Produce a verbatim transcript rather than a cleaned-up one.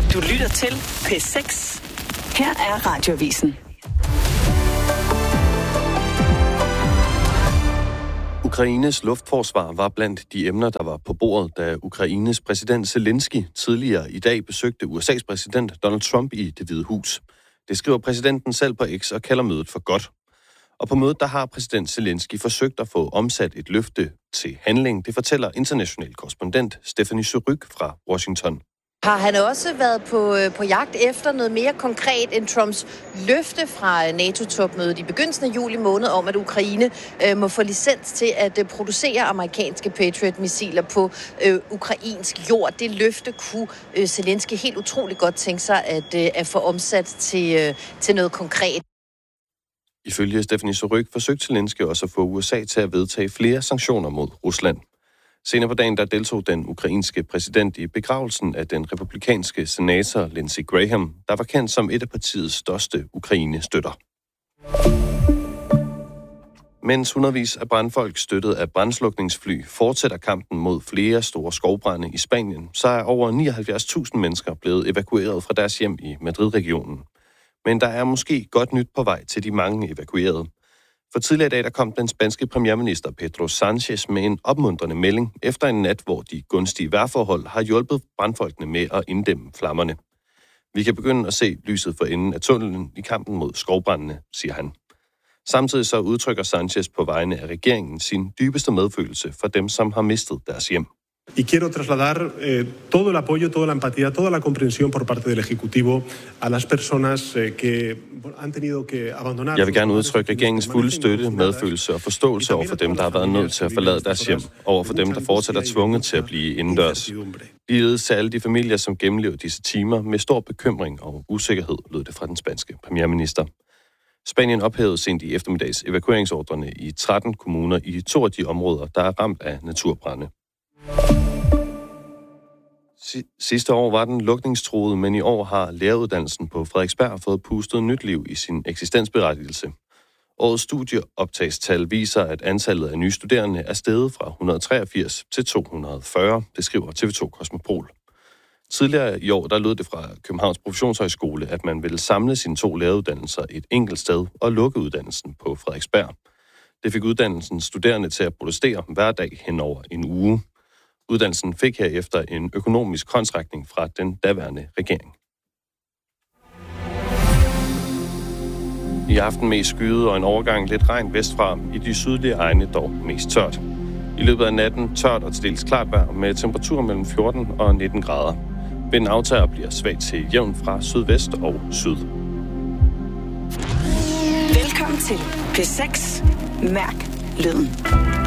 Du lytter til P seks. Her er Radioavisen. Ukraines luftforsvar var blandt de emner, der var på bordet, da Ukraines præsident Zelensky tidligere i dag besøgte U S A's præsident Donald Trump i Det Hvide Hus. Det skriver præsidenten selv på X og kalder mødet for godt. Og på mødet, der har præsident Zelensky forsøgt at få omsat et løfte til handling. Det fortæller international korrespondent Stephanie Surrugue fra Washington. Har han også været på, på jagt efter noget mere konkret end Trumps løfte fra NATO-topmødet i begyndelsen af juli måned om, at Ukraine øh, må få licens til at øh, producere amerikanske Patriot-missiler på øh, ukrainsk jord. Det løfte kunne øh, Zelensky helt utroligt godt tænke sig at, øh, at få omsat til, øh, til noget konkret. Ifølge Stephanie Surrugue forsøgte Zelensky også at få U S A til at vedtage flere sanktioner mod Rusland. Senere på dagen der deltog den ukrainske præsident i begravelsen af den republikanske senator Lindsey Graham, der var kendt som et af partiets største Ukraine-støtter. Mens hundredvis af brandfolk støttet af brandslukningsfly fortsætter kampen mod flere store skovbrande i Spanien, så er over nioghalvfjerds tusind mennesker blevet evakueret fra deres hjem i Madrid-regionen. Men der er måske godt nyt på vej til de mange evakuerede. For tidligere i dag der kom den spanske premierminister Pedro Sánchez med en opmuntrende melding efter en nat, hvor de gunstige vejrforhold har hjulpet brandfolkene med at inddæmme flammerne. Vi kan begynde at se lyset for enden af tunnelen i kampen mod skovbrandene, siger han. Samtidig så udtrykker Sánchez på vegne af regeringen sin dybeste medfølelse for dem, som har mistet deres hjem. Y quiero trasladar eh, todo el apoyo, toda la empatía, toda la comprensión por parte del Ejecutivo a las personas eh, que han tenido que abandonar. Jeg vil gerne udtrykke regeringens fulde støtte, medfølelse og forståelse over for dem, der har været nødt til at forlade deres hjem, over for dem, der fortsat er tvunget til at blive indendørs. Ligeledes til alle de familier, som gennemlever disse timer med stor bekymring og usikkerhed, lød det fra den spanske premierminister. Spanien ophævede sent i eftermiddags evakueringsordrene i tretten kommuner i to af de områder, der er ramt af naturbrande. Sidste år var den lukningstruede, men i år har læreruddannelsen på Frederiksberg fået pustet nyt liv i sin eksistensberettigelse. Årets studieoptagstal viser, at antallet af nye studerende er steget fra et hundrede og treogfirs til to hundrede og fyrre, det skriver T V to Kosmopol. Tidligere i år der lød det fra Københavns Professionshøjskole, at man ville samle sine to læreruddannelser et enkelt sted og lukke uddannelsen på Frederiksberg. Det fik uddannelsens studerende til at protestere hver dag hen over en uge. Uddannelsen fik herefter en økonomisk håndsrækning fra den daværende regering. I aften mest skyet og en overgang lidt regn vestfra, i de sydlige egne dog mest tørt. I løbet af natten tørt og til dels klart vejr med temperaturer mellem fjorten og nitten grader. Vinden aftager bliver svagt til jævn fra sydvest og syd. Velkommen til P seks. Mærk lyden.